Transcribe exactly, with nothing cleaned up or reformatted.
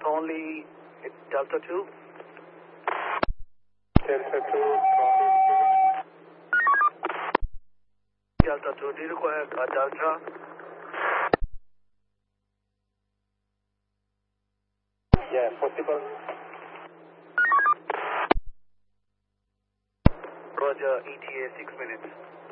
Only Delta two. Delta two, Delta two, do you require a Delta? yeah, possible. Roger, E T A six minutes.